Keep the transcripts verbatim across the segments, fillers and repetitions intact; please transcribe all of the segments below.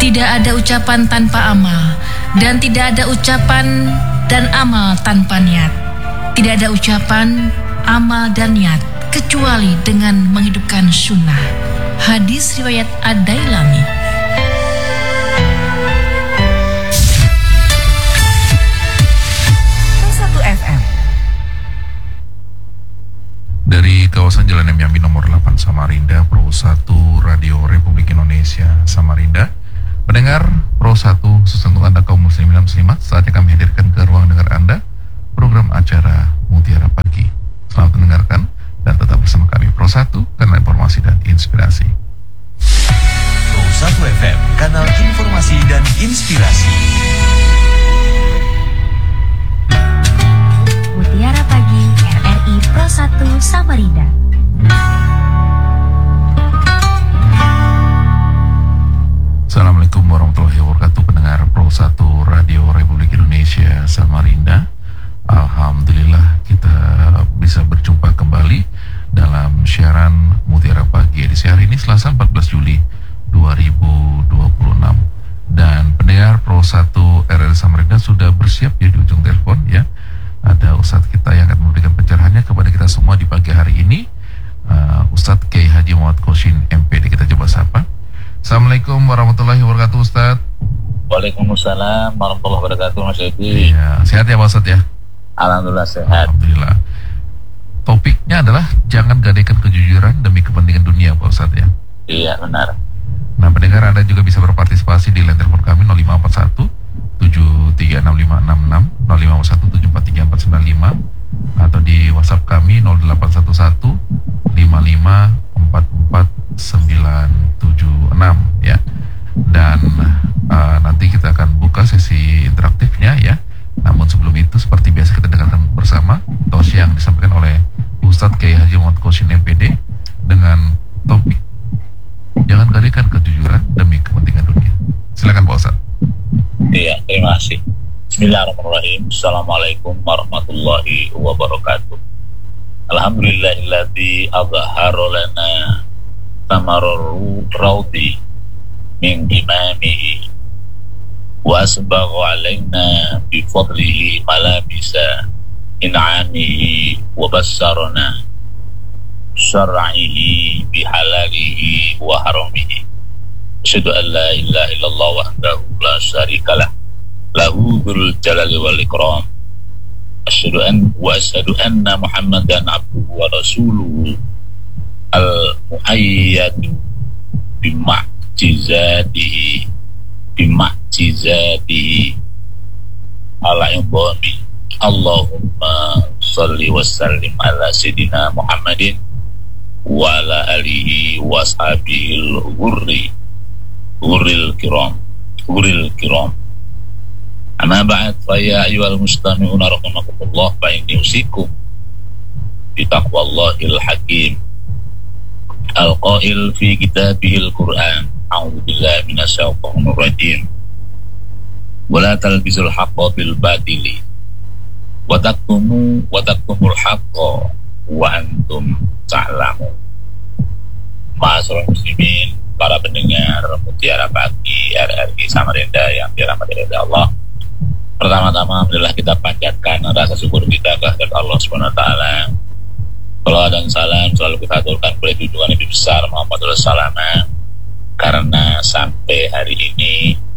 Tidak ada ucapan tanpa amal, dan tidak ada ucapan dan amal tanpa niat. Tidak ada ucapan, amal, dan niat kecuali dengan menghidupkan sunnah. Hadis riwayat Ad-Dailami. satu F M. Dari kawasan Jalan M Yambi nomor delapan Samarinda, Pro satu Radio Republik Indonesia Samarinda. Pendengar Pro satu, sesentuh Anda kaum muslimin dan muslimat, saatnya kami hadirkan ke ruang dengar Anda program acara Mutiara Pagi. Selamat mendengarkan dan tetap bersama kami Pro satu, kanal informasi dan inspirasi. Pro satu F M, kanal informasi dan inspirasi. Mutiara Pagi R R I Pro satu Samarinda. Assalamualaikum warahmatullahi wabarakatuh, pendengar Pro satu Radio Republik Indonesia Samarinda. Alhamdulillah kita bisa berjumpa kembali dalam siaran Mutiara Pagi edisi hari ini Selasa empat belas Juli dua ribu dua puluh enam. Dan pendengar Pro satu R R I Samarinda sudah bersiap ya di ujung telepon ya. Ada Ustadz kita yang akan memberikan pencerahannya kepada kita semua di pagi hari ini, uh, Ustadz Kiai Haji Muhammad Kosin M P D. Kita coba sapa. Assalamualaikum warahmatullahi wabarakatuh, Ustadz. Waalaikumsalam warahmatullahi wabarakatuh, Mas Edi. Iya, sehat ya Pak Ustadz ya? Alhamdulillah sehat. Alhamdulillah. Topiknya adalah jangan gadaikan kejujuran demi kepentingan dunia, Pak Ustadz ya? Iya, benar. Nah, pendengar Anda juga bisa berpartisipasi di line telepon kami nol lima empat satu tujuh tiga enam lima enam enam, nol lima empat satu tujuh empat tiga empat sembilan lima, atau di WhatsApp kami nol delapan satu satu lima lima empat empat sembilan tujuh enam ya. Dan uh, nanti kita akan buka sesi interaktifnya ya. Namun sebelum itu seperti biasa kita dengarkan bersama tausiah yang disampaikan oleh Ustadz Kiai Haji Muhammad Kosin M P D dengan topik jangan gadaikan kejujuran demi kepentingan dunia. Silakan Pak Ustadz. Iya, terima kasih. Bismillahirrahmanirrahim. Assalamualaikum warahmatullahi wabarakatuh. Alhamdulillahilladzi azhara lana tamarru raudi min imamihi wa asbagha alaina bi fadlihi malabisa in'amihi wa bassarna syar'ihi bi halalihi wa haramihi. Asyhadu an la ilaha illallah wahdahu la syarikalah lahu dzul jalali wal ikram. Asyhadu an wa asyhadu anna Muhammadan abduhu wa rasuluhu al-muayyad bima'jizatihi bima'jizatihi ala ibami. Allahumma salli wa sallim ala sayyidina Muhammadin wa ala alihi wa ashabihi al-ghurri ghurril kiram ghurril kiram. Amma ba'd, fa ya ayyuhal mustami'una rahimakumullah, fa inni usikum bi taqwallahil hakim al-qail fi kitabihil Qur'an. A'udzu billahi minasy syaithanir rajim. Wa la talbisul haqqo bil batili wa taktumu wa taktumul haqqo wa antum ta'lamun. Ma'asyiral muslimin, para pendengar Mutiara Pagi R R I Samarinda yang dirahmati oleh Allah. Pertama-tama adalah kita panjatkan rasa syukur kita kehadirat Allah Subhanahu wa taala. Salawat dan salam selalu kita aturkan kepada junjungan Nabi besar Muhammad sallallahu alaihi wasallam, karena sampai hari ini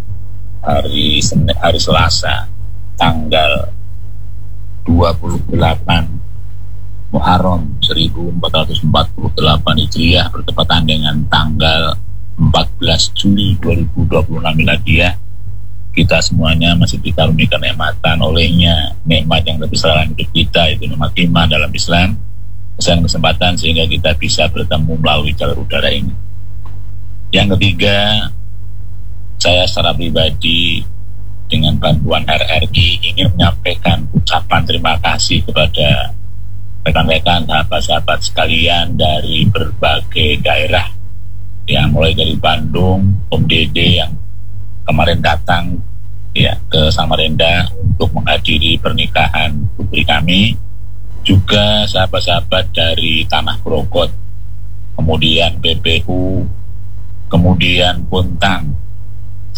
hari Senin, hari Selasa tanggal dua puluh delapan Muharram seribu empat ratus empat puluh delapan Hijriah bertepatan dengan tanggal empat belas Juli dua ribu dua puluh enam Miladiah, kita semuanya masih dikaruniakan nikmatan olehnya, nikmat yang terbesar dalam hidup kita itu nikmat iman dalam Islam, kesan kesempatan sehingga kita bisa bertemu melalui jalur udara ini. Yang ketiga, saya secara pribadi dengan bantuan R R I ingin menyampaikan ucapan terima kasih kepada rekan-rekan, sahabat-sahabat sekalian dari berbagai daerah, yang mulai dari Bandung, Om Dede yang kemarin datang ya ke Samarinda untuk menghadiri pernikahan putri kami, juga sahabat-sahabat dari Tanah Grogol, kemudian B P U, kemudian Puntang,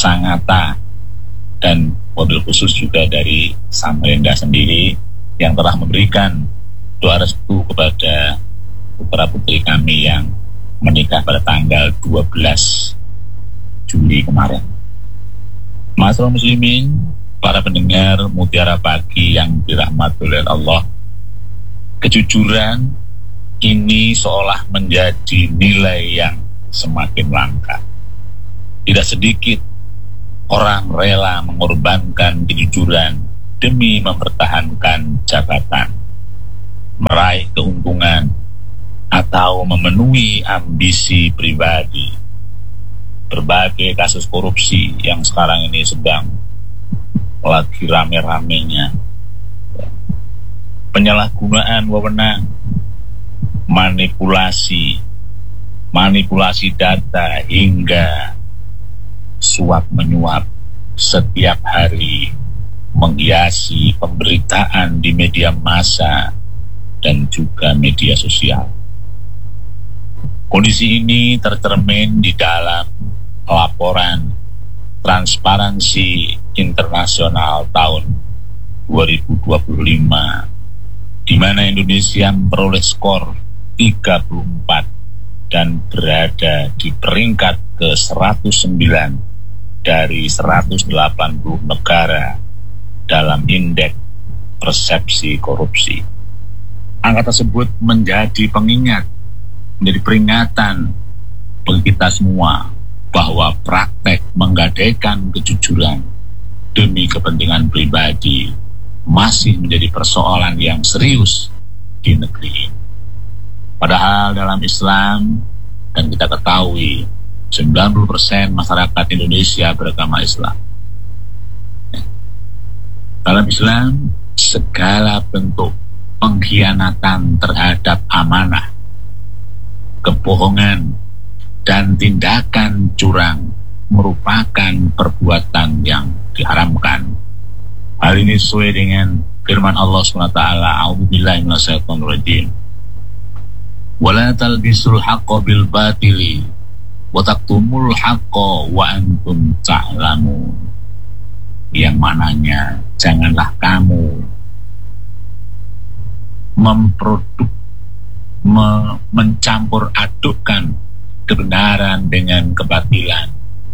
Sangatta, dan wabil khusus juga dari Samarinda sendiri yang telah memberikan doa restu kepada putra putri kami yang menikah pada tanggal dua belas Juli kemarin. Masyaallah muslimin, para pendengar Mutiara Pagi yang dirahmati oleh Allah, kejujuran ini seolah menjadi nilai yang semakin langka. Tidak sedikit orang rela mengorbankan kejujuran demi mempertahankan jabatan, meraih keuntungan, atau memenuhi ambisi pribadi. Berbagai kasus korupsi yang sekarang ini sedang lagi rame-ramenya, penyalahgunaan wewenang, manipulasi, manipulasi data, hingga suap menyuap setiap hari menghiasi pemberitaan di media massa dan juga media sosial. Kondisi ini tercermin di dalam laporan Transparansi Internasional tahun dua ribu dua puluh lima, di mana Indonesia memperoleh skor tiga puluh empat dan berada di peringkat ke seratus sembilan dari seratus delapan puluh negara dalam indeks persepsi korupsi. Angka tersebut menjadi pengingat, menjadi peringatan bagi kita semua bahwa praktek menggadaikan kejujuran demi kepentingan pribadi masih menjadi persoalan yang serius di negeri ini. Padahal dalam Islam, dan kita ketahui sembilan puluh persen masyarakat Indonesia beragama Islam. Dalam Islam, segala bentuk pengkhianatan terhadap amanah, kebohongan, dan tindakan curang merupakan perbuatan yang diharamkan. Hal ini sesuai dengan firman Allah subhanahu wa taala, a'udzubillahi minasyaitonir rajim. Wala talbisul haqqo bil batili wa taktumul haqqo wa antum ta'lamun. Yang mananya, janganlah kamu memproduk me, mencampur adukkan kebenaran dengan kebatilan.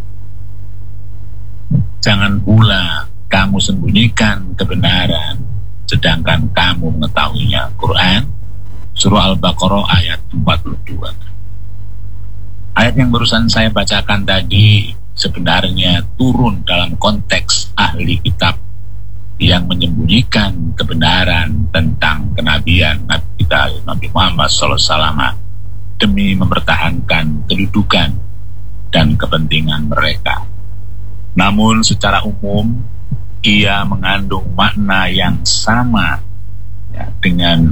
Jangan pula kamu sembunyikan kebenaran sedangkan kamu mengetahuinya. Quran Surah Al-Baqarah ayat empat puluh dua. Ayat yang barusan saya bacakan tadi sebenarnya turun dalam konteks ahli kitab yang menyembunyikan kebenaran tentang kenabian Nabi kita, Nabi Muhammad shallallahu alaihi wasallam, demi mempertahankan kedudukan dan kepentingan mereka. Namun secara umum ia mengandung makna yang sama ya, dengan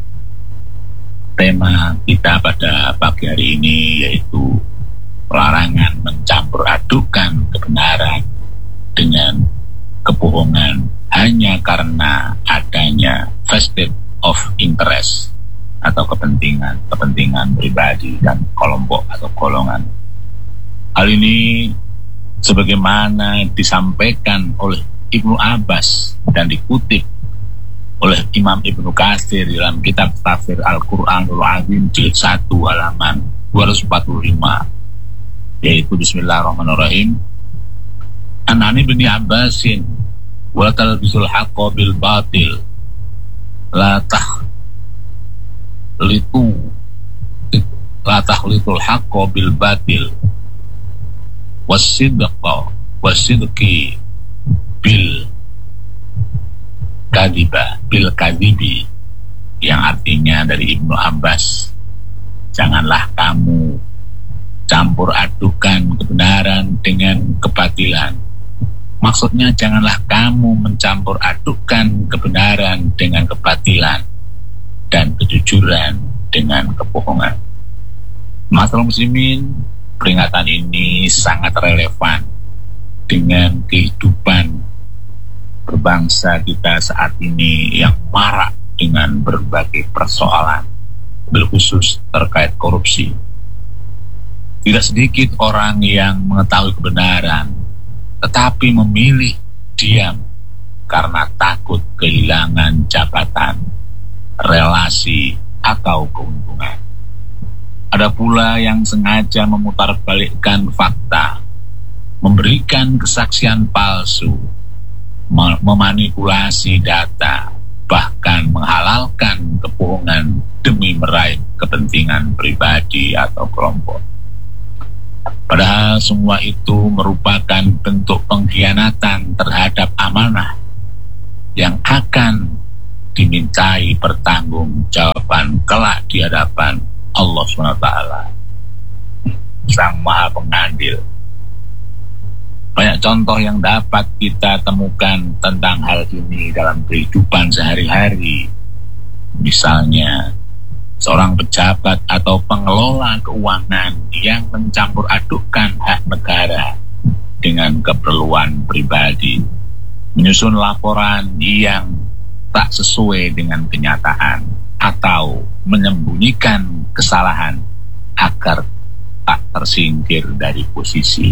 tema kita pada pagi hari ini, yaitu pelarangan mencampur adukan kebenaran dengan kebohongan hanya karena adanya vested of interest atau kepentingan kepentingan pribadi dan kelompok atau golongan. Hal ini sebagaimana disampaikan oleh Ibnu Abbas dan dikutip oleh Imam Ibnu Katsir dalam kitab Tafsir Al-Qur'anul Azim jilid satu halaman dua ratus empat puluh lima, yaitu bismillahirrahmanirrahim. An Ibnu Abbasin wa talbisul haqqo bil batil la tah litu la tahlitul haqqo bil batil wasidqa wasidqi bil kadiba bil kadibi, yang artinya dari Ibnu Abbas, janganlah kamu campur adukan kebenaran dengan kebatilan. Maksudnya janganlah kamu mencampur adukan kebenaran dengan kebatilan dan kejujuran dengan kebohongan. Masyaallah muslimin, peringatan ini sangat relevan dengan kehidupan berbangsa kita saat ini yang marak dengan berbagai persoalan, berkhusus terkait korupsi. Tidak sedikit orang yang mengetahui kebenaran tetapi memilih diam karena takut kehilangan jabatan, relasi, atau keuntungan. Ada pula yang sengaja memutarbalikkan fakta, memberikan kesaksian palsu, memanipulasi data, bahkan menghalalkan kebohongan demi meraih kepentingan pribadi atau kelompok. Padahal semua itu merupakan bentuk pengkhianatan terhadap amanah yang akan dimintai pertanggungjawaban kelak di hadapan Allah subhanahu wa taala, Sang Maha Pengadil. Banyak contoh yang dapat kita temukan tentang hal ini dalam kehidupan sehari-hari. Misalnya, seorang pejabat atau pengelola keuangan yang mencampur adukkan hak negara dengan keperluan pribadi, menyusun laporan yang tak sesuai dengan kenyataan, atau menyembunyikan kesalahan agar tak tersingkir dari posisi.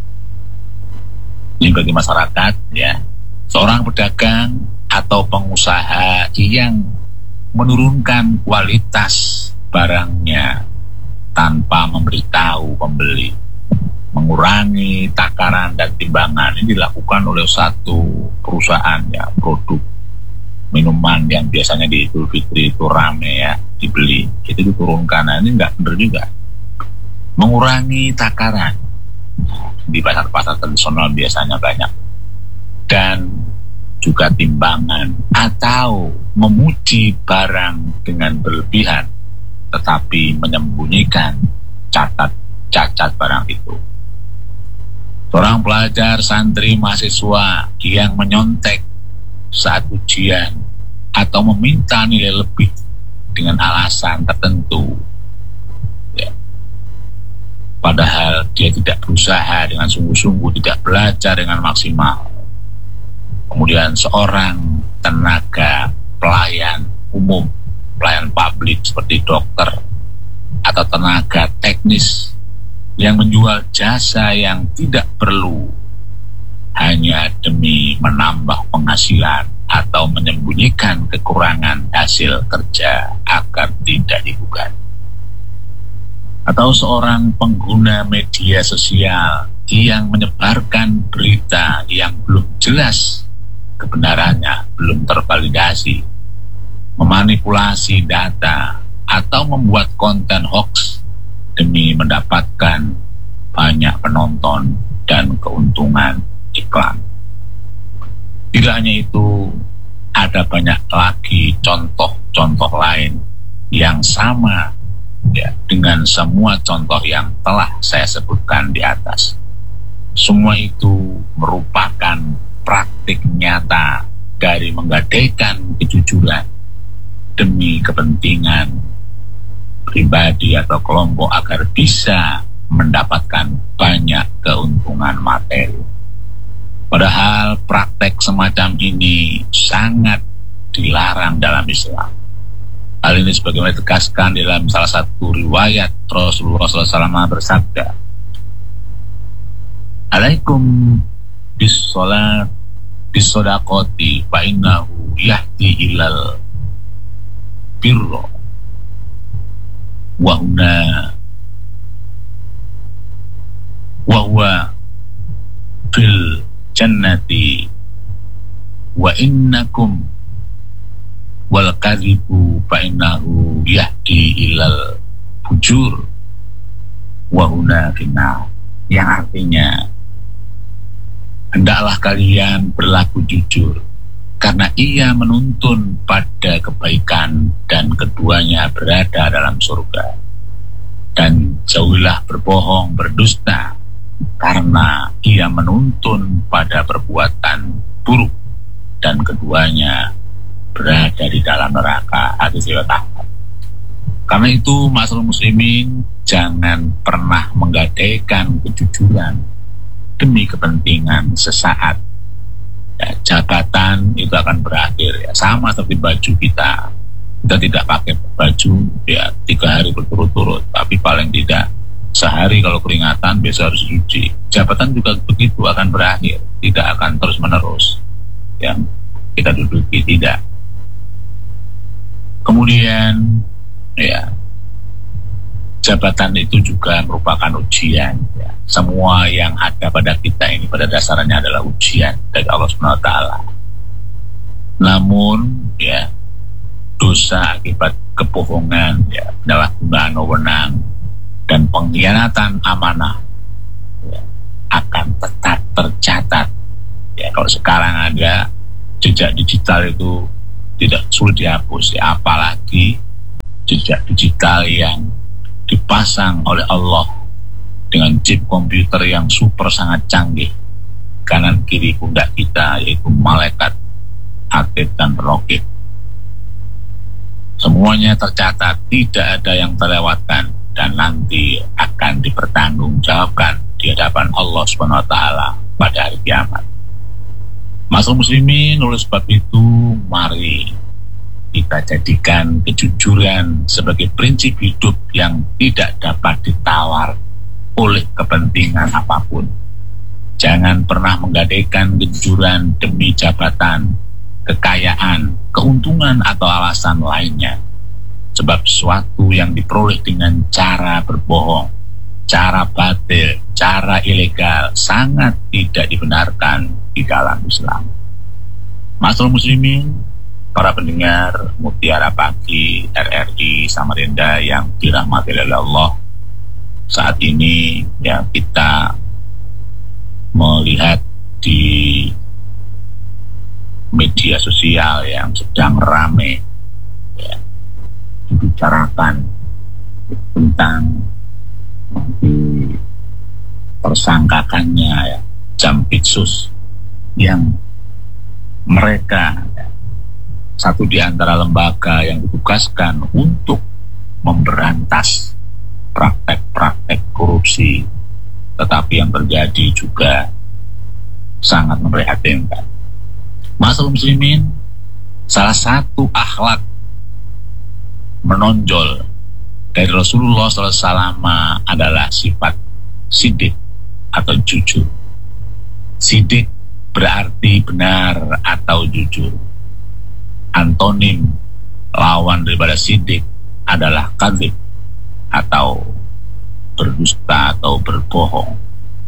Ini bagi masyarakat, ya, seorang pedagang atau pengusaha yang menurunkan kualitas barangnya tanpa memberitahu pembeli, mengurangi takaran dan timbangan. Ini dilakukan oleh satu perusahaan, ya, produk minuman yang biasanya di Idul Fitri itu rame, ya, dibeli, itu diturunkan. Nah, ini nggak benar juga. Mengurangi takaran di pasar-pasar tradisional biasanya banyak, dan juga timbangan, atau memuji barang dengan berlebihan tetapi menyembunyikan catat cacat barang itu. Seorang pelajar, santri, mahasiswa yang menyontek saat ujian atau meminta nilai lebih dengan alasan tertentu, ya, padahal dia tidak berusaha dengan sungguh-sungguh, tidak belajar dengan maksimal. Kemudian seorang tenaga pelayan umum, pelayan publik seperti dokter atau tenaga teknis yang menjual jasa yang tidak perlu hanya demi menambah penghasilan atau menyembunyikan kekurangan hasil kerja agar tidak digugat. Atau seorang pengguna media sosial yang menyebarkan berita yang belum jelas kebenarannya, belum tervalidasi, memanipulasi data, atau membuat konten hoax demi mendapatkan banyak penonton dan keuntungan iklan. Tidak hanya itu, ada banyak lagi contoh-contoh lain yang sama, ya, dengan semua contoh yang telah saya sebutkan di atas. Semua itu merupakan praktik nyata dari menggadaikan kejujuran demi kepentingan pribadi atau kelompok agar bisa mendapatkan banyak keuntungan materi. Padahal praktek semacam ini sangat dilarang dalam Islam. Hal ini sebagaimana ditegaskan dalam salah satu riwayat Rasulullah shallallahu alaihi wasallam bersabda, "Alaikum bis-sholat bis-sodaqati fa innahu yahdi ilal birra wa huna wa huwa fil jannati wa innakum wal kadhibu fa innahu yahdi ilal fujur wa huna finnar." Yang artinya, hendaklah kalian berlaku jujur karena ia menuntun pada kebaikan dan keduanya berada dalam surga, dan jauhilah berbohong, berdusta karena ia menuntun pada perbuatan buruk dan keduanya berada di dalam neraka. Hadis riwayat Ahmad. Karena itu, ma'asyiral muslimin, jangan pernah menggadaikan kejujuran demi kepentingan sesaat. Ya, jabatan itu akan berakhir, ya. Sama seperti baju kita. Kita tidak pakai baju, ya, tiga hari berturut-turut, tapi paling tidak Sehari kalau peringatan, besok harus cuci. Jabatan juga begitu, akan berakhir, tidak akan terus menerus yang kita duduki, tidak. Kemudian ya, jabatan itu juga merupakan ujian ya. Semua yang ada pada kita ini pada dasarnya adalah ujian dari Allah subhanahu wa taala. Namun ya, dosa akibat kebohongan ya, penyalahgunaan wewenang dan pengkhianatan amanah ya, akan tetap tercatat ya. Kalau sekarang ada jejak digital itu tidak sulit dihapus ya, apalagi jejak digital yang dipasang oleh Allah dengan chip komputer yang super sangat canggih kanan kiri pundak kita, yaitu malaikat, atid dan raqib. Semuanya tercatat, tidak ada yang terlewatkan dan nanti akan dipertanggungjawabkan di hadapan Allah subhanahu wa taala pada hari kiamat. Masuk muslimin, oleh sebab itu mari kita jadikan kejujuran sebagai prinsip hidup yang tidak dapat ditawar oleh kepentingan apapun. Jangan pernah menggadaikan kejujuran demi jabatan, kekayaan, keuntungan atau alasan lainnya. Sebab sesuatu yang diperoleh dengan cara berbohong, cara batil, cara ilegal sangat tidak dibenarkan di dalam Islam. Masyaallah muslimin, para pendengar Mutiara Pagi R R I Samarinda yang dirahmati oleh Allah, saat ini ya kita melihat di media sosial yang sedang rame ya, dibicarakan tentang tersangkakannya ya, Jampitsus yang mereka ya, satu di antara lembaga yang ditugaskan untuk memberantas praktek-praktek korupsi, tetapi yang terjadi juga sangat memprihatinkan. Masyaallah muslimin, salah satu akhlak menonjol dari Rasulullah shallallahu alaihi wasallam adalah sifat sidik atau jujur. Sidik berarti benar atau jujur. Antonim lawan daripada sidik adalah kadzib atau berdusta atau berbohong.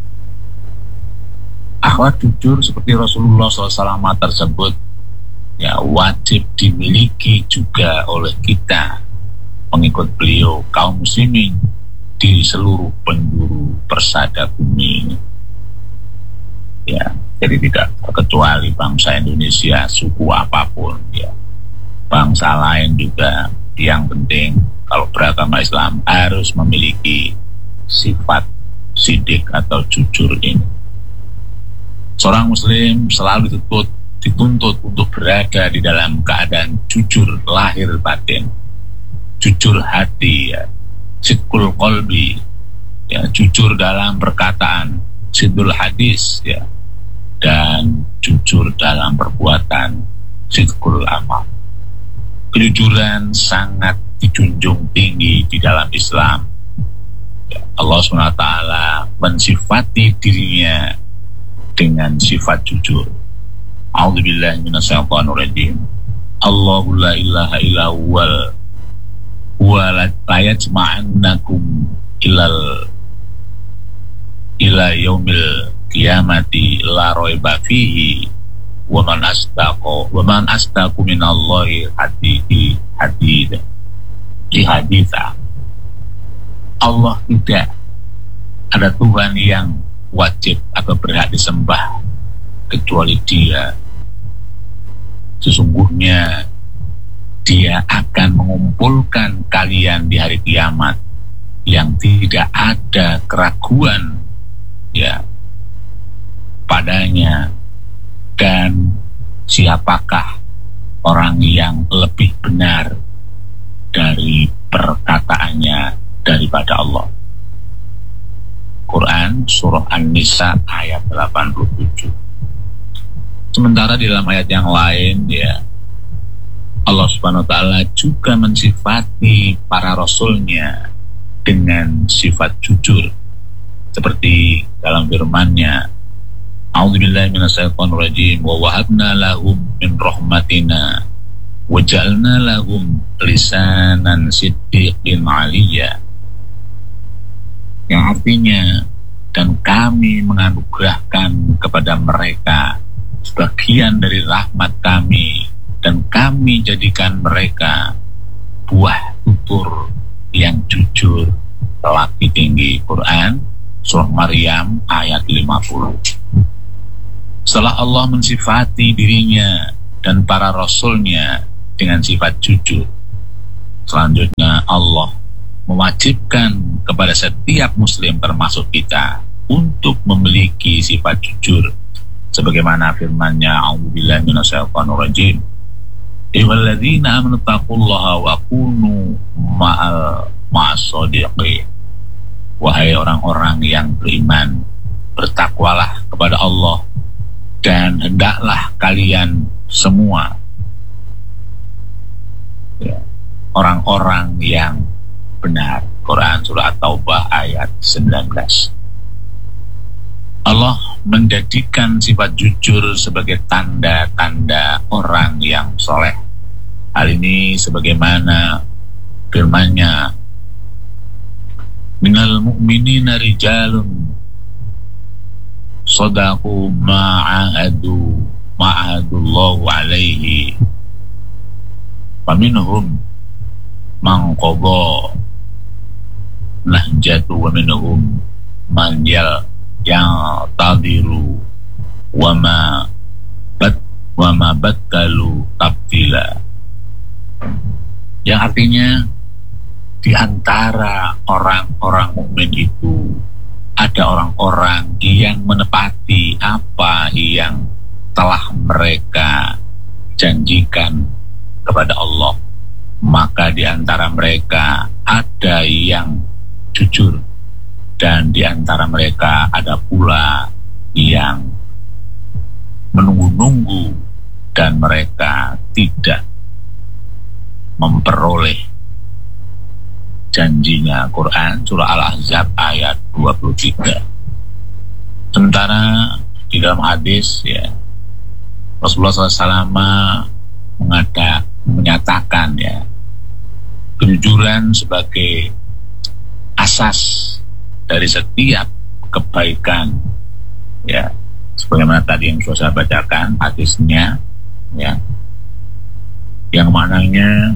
Akhlak jujur seperti Rasulullah shallallahu alaihi wasallam tersebut ya wajib dimiliki juga oleh kita, pengikut beliau, kaum muslimin di seluruh penjuru persada bumi. Ya, jadi tidak terkecuali bangsa Indonesia, suku apapun ya, bangsa lain juga. Yang penting kalau beragama Islam harus memiliki sifat sidik atau jujur ini. Seorang muslim selalu dituntut, dituntut untuk berada di dalam keadaan jujur lahir batin, jujur hati ya, sidqul qalbi ya, jujur dalam perkataan, sidqul hadis ya, dan jujur dalam perbuatan, sidqul amal. Kejujuran sangat dijunjung tinggi di dalam Islam ya, Allah subhanahu wa taala mensifati dirinya dengan sifat jujur. A'udzubillahi minasyaitonir rajim. Allahu la ilaha illa huwal wa la yajma'annakum ilal ila yaumil qiyamati la raiba fihi wa man asdaqu wa man asdaqu minallahi hadithi hadid di haditha. Allah tidak ada Tuhan yang wajib atau berhak disembah kecuali Dia. Sesungguhnya Dia akan mengumpulkan kalian di hari kiamat yang tidak ada keraguan ya padanya, dan siapakah orang yang lebih benar dari perkataannya daripada Allah. Quran surah An-Nisa ayat delapan puluh tujuh. Sementara di dalam ayat yang lain ya, Allah subhanahu wa ta'ala juga mensifati para rasulnya dengan sifat jujur seperti dalam firman-Nya, A'udzubillahi minasyaitonir rajim, wa wahabna lahum min rahmatina wa ja'alna lahum lisanan siddiqin 'aliyya, yang artinya, dan kami menganugerahkan kepada mereka sebagian dari rahmat kami, dan kami jadikan mereka buah tutur yang jujur, laki tinggi. Quran Surah Maryam ayat lima puluh. Setelah Allah mensifati dirinya dan para rasulnya dengan sifat jujur, selanjutnya Allah mewajibkan kepada setiap muslim termasuk kita untuk memiliki sifat jujur, sebagaimana firman-Nya, A'udzubillahi minasyaitonir rajim, ayyuhalladzina amanu taqullaha wa kunu ma'al ma'as-shadiqin. Wahai orang-orang yang beriman, bertakwalah kepada Allah dan hendaklah kalian semua ya, orang-orang yang benar. Quran Surah At-Taubah ayat sembilan belas. Allah menjadikan sifat jujur sebagai tanda-tanda orang yang soleh. Hal ini sebagaimana firman-Nya, minal mu'minina rijalun sadaqu ma'ahadu ma'ahadullahu alaihi faminhum man qadha nahjatu wa minhum man yal yang tadiru wa ma bat wa ma batalu tabdila, yang artinya di antara orang-orang mukmin itu ada orang-orang yang menepati apa yang telah mereka janjikan kepada Allah, maka di antara mereka ada yang jujur, dan di antara mereka ada pula yang menunggu-nunggu dan mereka tidak memperoleh janjinya. Quran Surah Al-Ahzab ayat dua puluh tiga. Sementara di dalam hadis ya, Rasulullah shallallahu alaihi wasallam mengada, menyatakan ya, kejujuran sebagai asas dari setiap kebaikan ya, sebagaimana tadi yang sudah saya bacakan hadisnya ya, yang maknanya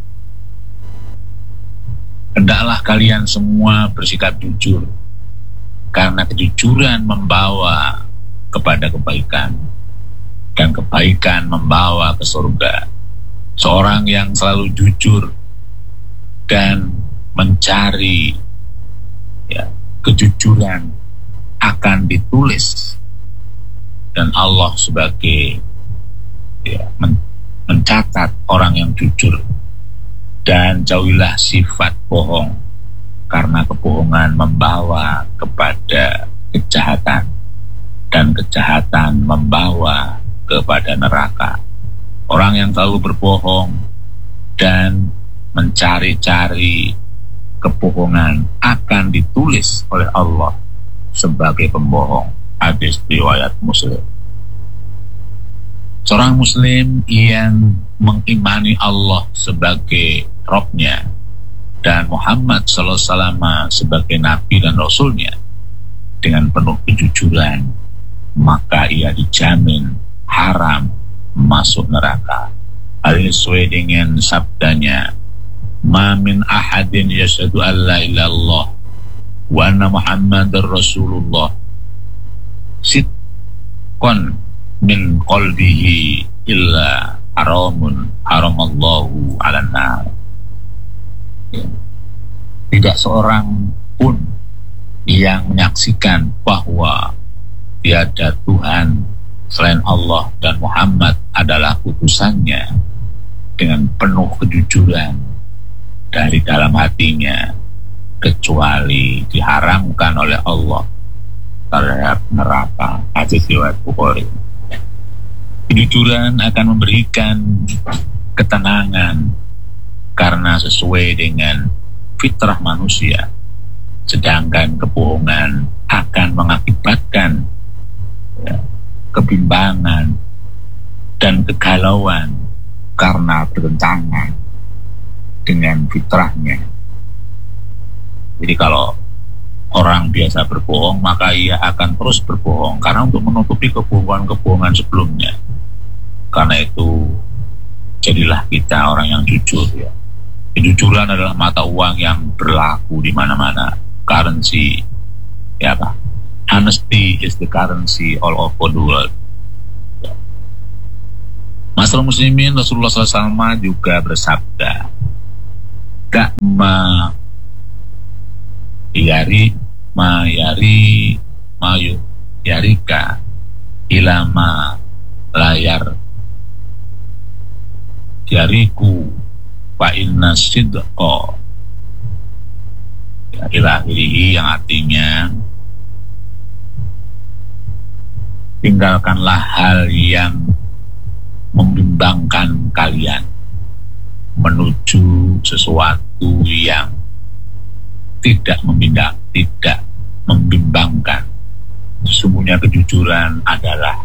hendaklah kalian semua bersikap jujur, karena kejujuran membawa kepada kebaikan, dan kebaikan membawa ke surga. Seorang yang selalu jujur dan mencari ya, kejujuran akan ditulis, dan Allah sebagai ya, men- mencatat orang yang jujur. Dan jauhilah sifat bohong, karena kebohongan membawa kepada kejahatan, dan kejahatan membawa kepada neraka. Orang yang selalu berbohong dan mencari-cari kebohongan akan ditulis oleh Allah sebagai pembohong. Hadis riwayat Muslim. Seorang muslim yang mengimani Allah sebagai Robnya dan Muhammad sallallahu alaihi wasallam sebagai Nabi dan Rasulnya dengan penuh kejujuran, maka ia dijamin haram masuk neraka. Hal ini sesuai dengan sabdanya, ma min ahadin yashhadu an la ilaha illallah wa anna Muhammadar Rasulullah sidqan min qalbihi illa haramun haramallahu ala nar. Tidak seorang pun yang menyaksikan bahwa tiada Tuhan selain Allah dan Muhammad adalah utusannya dengan penuh kejujuran dari dalam hatinya, kecuali diharamkan oleh Allah terhadap neraka. Hadis riwayat Bukhari. Kejujuran akan memberikan ketenangan karena sesuai dengan fitrah manusia. sedangkan kebohongan akan mengakibatkan ya, kebimbangan dan kegalauan karena bertentangan dengan fitrahnya. Jadi kalau orang biasa berbohong, maka ia akan terus berbohong karena untuk menutupi kebohongan-kebohongan sebelumnya. Karena itu jadilah kita orang yang jujur ya. Kejujuran adalah mata uang yang berlaku di mana-mana. Currency, ya apa? Honesty is the currency all over the world. Ya. Masyarakat muslimin, Rasulullah shallallahu alaihi wasallam juga bersabda, "Gak ma yari ma yari mayu yarika ilama layar yariku fa inna sidqa," ya, ilahi, yang artinya tinggalkanlah hal yang membimbangkan kalian menuju sesuatu yang tidak membimbang, tidak membimbangkan. Sesungguhnya kejujuran adalah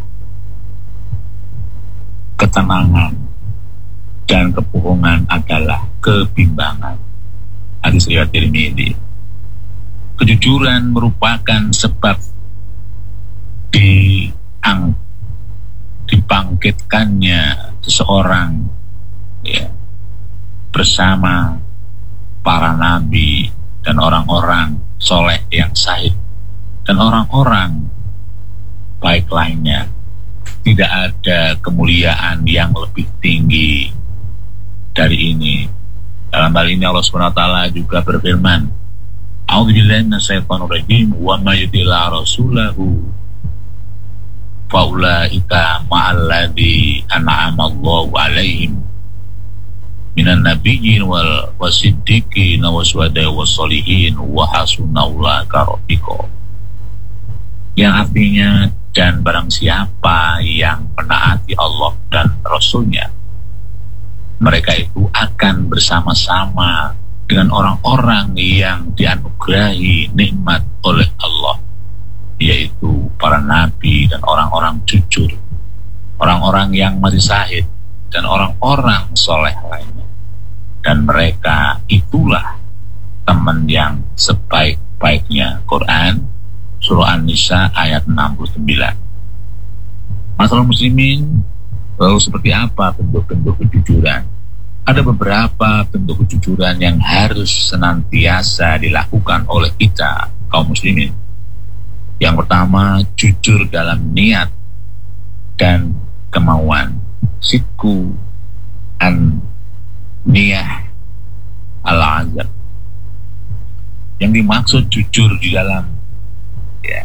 ketenangan dan kebohongan adalah kebimbangan. Hadis riwayat Tirmidzi. Kejujuran merupakan sebab diang, dibangkitkannya seseorang ya, bersama para nabi dan orang-orang soleh yang sahih dan orang-orang baik lainnya. Tidak ada kemuliaan yang lebih tinggi dari ini. Dalam hal ini Allah subhanahu wa taala juga berfirman, "A'udzubillahi minasyaitonir rajim, wa may yuti'ir rasulahu fa ulaika ma'al ladzi an'ama Allahu 'alaihim minan nabiyyin wal wasiddiqin wasyuhada'i wassolihin wa hasuna ulaika rafiqa." Yang artinya, dan barang siapa yang menaati Allah dan Rasulnya, mereka itu akan bersama-sama dengan orang-orang yang dianugerahi nikmat oleh Allah, yaitu para nabi dan orang-orang jujur, orang-orang yang mati syahid dan orang-orang soleh lainnya. Dan mereka itulah teman yang sebaik-baiknya. Quran Surah An-Nisa ayat enam puluh sembilan. Masalah muslimin, lalu seperti apa bentuk-bentuk kejujuran? Ada beberapa bentuk kejujuran yang harus senantiasa dilakukan oleh kita, kaum muslimin. Yang pertama, jujur dalam niat dan kemauan. Sidku an niyah al-azab. Yang dimaksud jujur di dalam ya,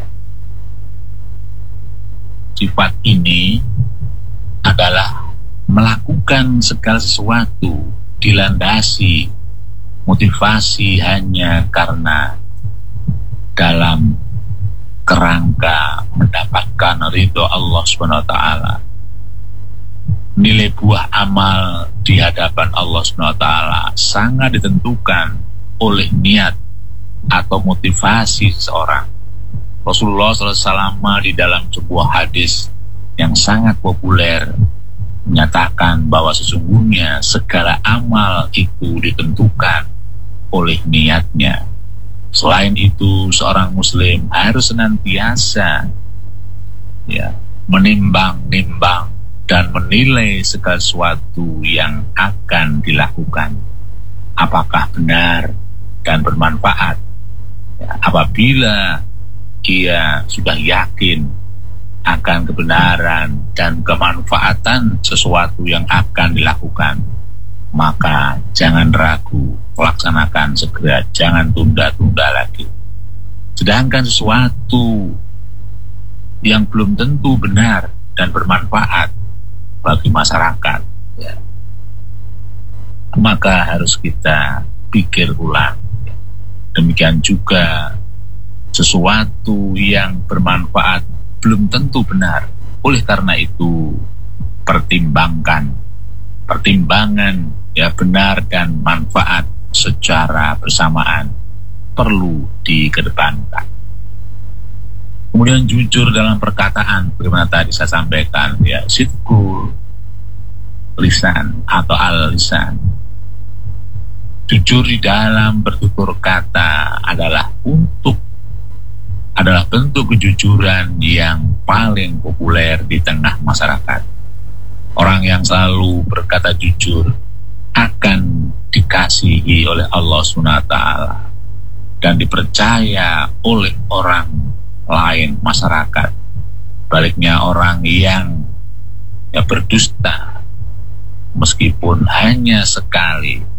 sifat ini adalah melakukan segala sesuatu dilandasi motivasi hanya karena dalam kerangka mendapatkan ridho Allah subhanahu wa taala. Nilai buah amal di hadapan Allah subhanahu wa taala sangat ditentukan oleh niat atau motivasi seseorang. Rasulullah shallallahu alaihi wasallam di dalam sebuah hadis yang sangat populer menyatakan bahwa sesungguhnya segala amal itu ditentukan oleh niatnya. Selain itu, seorang muslim harus senantiasa ya, menimbang-nimbang dan menilai segala sesuatu yang akan dilakukan, apakah benar dan bermanfaat. Ya, apabila ia sudah yakin akan kebenaran dan kemanfaatan sesuatu yang akan dilakukan, maka jangan ragu, laksanakan segera, jangan tunda-tunda lagi. Sedangkan sesuatu yang belum tentu benar dan bermanfaat bagi masyarakat, ya, maka harus kita pikir ulang. Demikian juga sesuatu yang bermanfaat belum tentu benar. Oleh karena itu, pertimbangkan, pertimbangan ya benar dan manfaat secara bersamaan. perlu dikedepankan. Kemudian jujur dalam perkataan, bagaimana tadi saya sampaikan, ya, sidqul lisan atau al-lisan. Jujur di dalam bertutur kata adalah untuk adalah bentuk kejujuran yang paling populer di tengah masyarakat. Orang yang selalu berkata jujur akan dikasihi oleh Allah subhanahu wa taala dan dipercaya oleh orang lain masyarakat. Baliknya orang yang ya berdusta meskipun hanya sekali